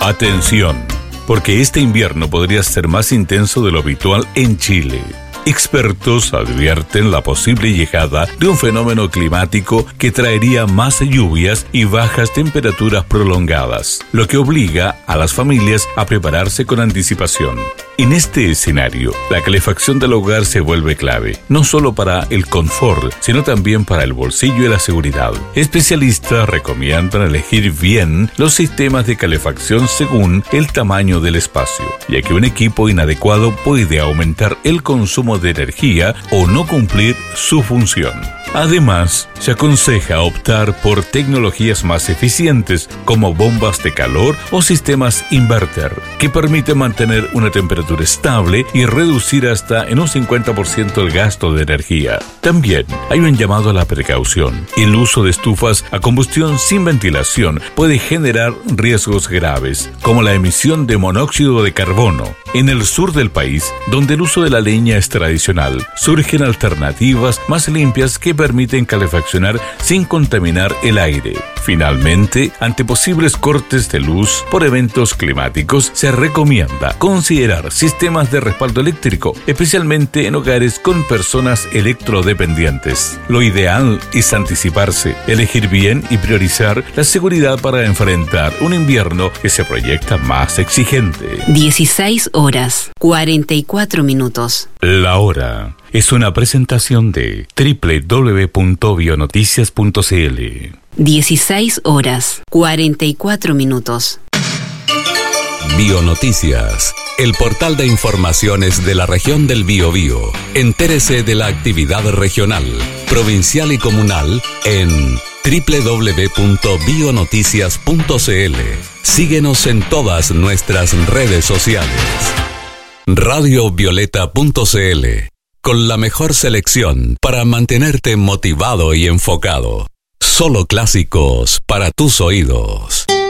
Atención, porque este invierno podría ser más intenso de lo habitual en Chile. Expertos advierten la posible llegada de un fenómeno climático que traería más lluvias y bajas temperaturas prolongadas, lo que obliga a las familias a prepararse con anticipación. En este escenario, la calefacción del hogar se vuelve clave, no solo para el confort, sino también para el bolsillo y la seguridad. Especialistas recomiendan elegir bien los sistemas de calefacción según el tamaño del espacio, ya que un equipo inadecuado puede aumentar el consumo de energía o no cumplir su función. Además, se aconseja optar por tecnologías más eficientes como bombas de calor o sistemas inverter, que permiten mantener una temperatura estable y reducir hasta en un 50% el gasto de energía. También hay un llamado a la precaución. El uso de estufas a combustión sin ventilación puede generar riesgos graves, como la emisión de monóxido de carbono. En el sur del país, donde el uso de la leña es tradicional, surgen alternativas más limpias que permiten calefaccionar sin contaminar el aire. Finalmente, ante posibles cortes de luz por eventos climáticos, se recomienda considerar sistemas de respaldo eléctrico, especialmente en hogares con personas electrodependientes. Lo ideal es anticiparse, elegir bien y priorizar la seguridad para enfrentar un invierno que se proyecta más exigente. 16 horas, 44 minutos. La hora es una presentación de www.bionoticias.cl. 16 horas, 44 minutos. Bionoticias, el portal de informaciones de la región del Biobío. Entérese de la actividad regional, provincial y comunal en www.bionoticias.cl. Síguenos en todas nuestras redes sociales. Radiovioleta.cl, con la mejor selección para mantenerte motivado y enfocado. Solo clásicos para tus oídos.